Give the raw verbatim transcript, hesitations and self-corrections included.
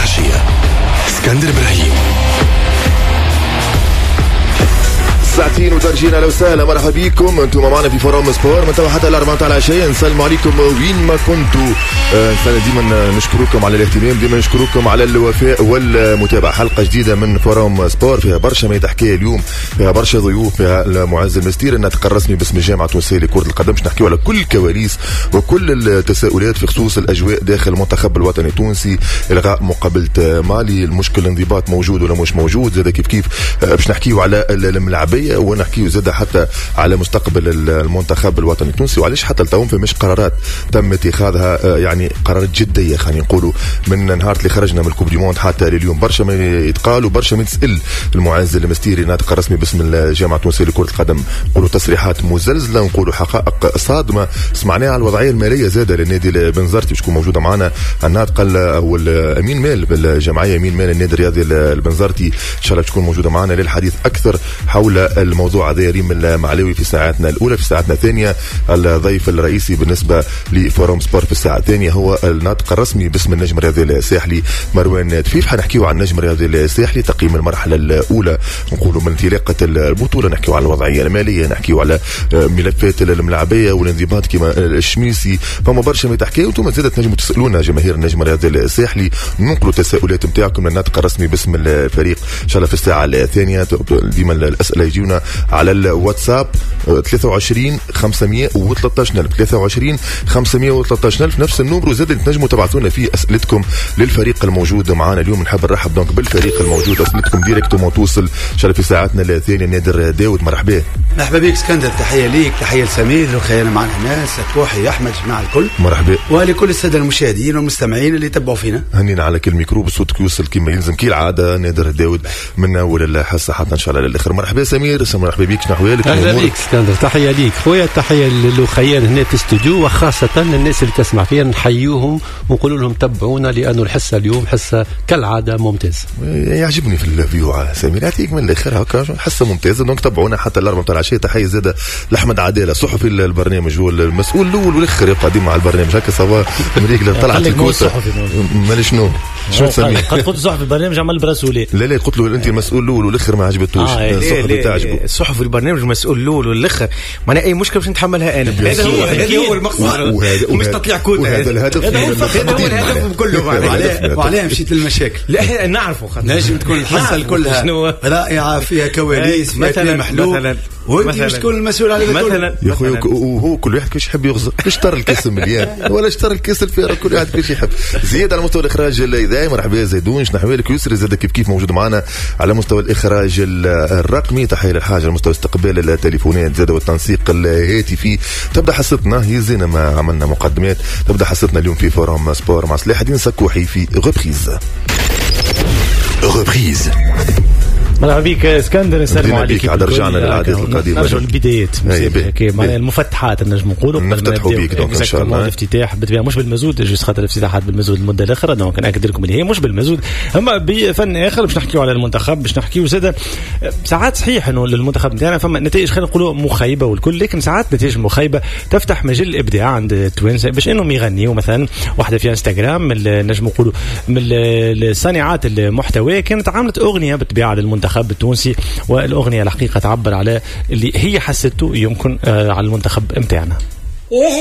العشية اسكندر إبراهيم. ساعتين وترجينا لو سهلا مرحبا بكم انتم معنا في فورم سبور من توا حتى الأربعة تاع العشية. نسلم عليكم وين ما كنتوا. أه ديما نشكركم على الاهتمام، ديما نشكركم على الوفاء والمتابعة. حلقة جديدة من فورم سبور فيها برشا ما يتحكي اليوم، فيها برشا ضيوف، فيها المعز المستير الناطق الرسمي باسم الجامعة التونسية لكرة القدم. باش نحكيو على كل الكواليس وكل التساؤلات في خصوص الأجواء داخل المنتخب الوطني التونسي، إلغاء مقابلة مالي، المشكل الانضباط موجود ولا مش موجود، زاد كيف كيف باش نحكيو على الملعبية ونحكيو زاد حتى على مستقبل المنتخب الوطني التونسي، وعلاش حتى التوم فماش قرارات تم اتخاذها، يعني قرارات جديه خلينا نقولوا من نهار اللي خرجنا من الكوب دي موند حتى لليوم. برشا ما يتقال وبرشا ما تسال. المعز المستيري ناطق الرسمي باسم الجامعه التونسيه لكره القدم، نقولوا تصريحات مزلزله، نقولوا حقائق صادمه سمعناها على الوضعيه الماليه زاده للنادي البنزرتي. باش تكون موجوده معنا الناطق او الامين مال بالجمعيه امين مال النادي الرياضي البنزرتي، ان شاء الله تكون موجوده معنا للحديث اكثر حول الموضوع هذا. ريم المعلاوي في ساعتنا الاولى. في ساعتنا الثانيه الضيف الرئيسي بالنسبه لفورم سبور في الساعه الثانيه هو الناطق الرسمي باسم النجم الرياضي الساحلي مروان تفيف. حنحكيو عن النجم الرياضي الساحلي، تقييم المرحله الاولى نقولوا من انطلاقه البطوله، نحكيو على الوضعيه الماليه، نحكيو على ملفات الملاعبيه والانضباط كما الشميسي. فما برشا ما تحكيو وانتم زاد تنجموا تسالونا جماهير النجم الرياضي الساحلي، ننقلوا التساؤلات نتاعكم للناطق الرسمي باسم الفريق ان شاء الله في الساعه الثانيه. ديما الاسئله يجيونا على الواتساب ثلاثة وعشرين خمسمية وثلاثة عشر ألف ثلاثة وعشرين خمسمية وثلاثة عشر ألف نفس النمبر. زاد تنجموا تبعثونا فيه اسئلتكم للفريق الموجود معنا اليوم. نحب نرحب دونك بالفريق الموجود، اسئلتكم ديريكتومون توصل ان شاء الله في ساعتنا الثانيه. نادر داود مرحبا. مرحبا بك اسكندر، تحيه ليك، تحيه لسمير وخيانا معنا الناس كوحي احمد جماعه الكل مرحبا، ولكل الساده المشاهدين والمستمعين اللي يتبعوا فينا. هنينا على كل ميكرو بصوتك يوصل كما يلزم كي العاده. نادر داود من اول الحصه حتى ان شاء الله للاخر. مرحبا سمير، مرحبا بك، شنو احوالك؟ اهلا بك اسكندر، تحيه ليك خويا، تحيه للخيان هنا في الاستوديو، وخاصه الناس اللي تسمع فينا نحييهم ونقول لهم تبعونا لانه الحصه اليوم حصه كالعاده ممتازه. يعجبني في الفيو سمير، يعطيك من الاخر هكا حصه ممتازه. دونك تبعونا حتى الاربعه تاع العشيه. تحيه زاده لاحمد عداله صحفي البرنامج، هو المسؤول الاول والاخر يبقى ديما على البرنامج هكا سوا مريك طلعت الكوسه مالي شنو شنو تسميه؟ قد قلت صحفي البرنامج عمل برسولي. لا لا قلت له انت المسؤول الاول والاخر ما عجبتوش. الصحفي تعجبه الصحفي البرنامج المسؤول الاول والاخر، ما اي مشكله باش نتحملها انا. هذا هو هذا هو المقصود، مش تطلع كوتا. هذا الهدف، هذا هو الهدف كله. وعليه مشيت للمشاكل. لا نعرفه نجم تكون الحصه كلها رائعه فيها كواليس مثلا محلول، وانت مش تكون المسؤول على هذا مثلا يا خويا. وهو كل واحد كيش يحب يغزر، اشترى الكاس مليان ولا اشترى الكاس الفارغ، كل واحد كيش يحب. زياد على مستوى الاخراج الاذاعي مرحبا يا زيدون، شنو احوالك؟ يسري زاد كيف كيف موجود معنا على مستوى الاخراج الرقمي. تحيه للحاجه على مستوى استقبال التليفونات زاد والتنسيق الهاتفي. تبدا حصتنا هي زينه ما عملنا مقدمات، تبدا حصتنا اليوم في فورم سبور مع صلاح الدين سكوحي في غبريز غبريز. مرحبا بك اسكندر، السلام عليكم. عاد رجعنا للعادات القديمه، نرجعوا للبدايات معناها المفتحات نجم نقولوا. نفتحوا بيك دونك ان شاء الله. الافتتاح بالطبيعه مش بالمزود، جوست خاطر الافتتاحات بالمزود المده الاخرى، دونك ناكد لكم اللي هي مش بالمزود، اما بفن اخر. باش نحكيو على المنتخب، باش نحكيو زاده ساعات صحيح انه للمنتخب نتاعنا فما نتائج خلينا نقولوا مخيبه والكل، لكن ساعات نتائج مخيبه تفتح مجال الابداع عند التوانسه باش انهم يغنيوا. مثلا واحده في انستغرام نجم نقولوا من الصانعات المحتوى كانت عملت اغنيه بالطبيعه للمنتخب التونسي، والأغنية الحقيقة تعبر على اللي هي حسته يمكن على المنتخب متاعنا.